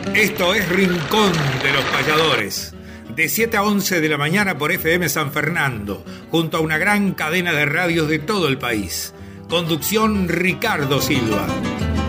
Esto es Rincón de los Payadores, de 7 a 11 de la mañana por FM San Fernando, junto a una gran cadena de radios de todo el país. Conducción Ricardo Silva.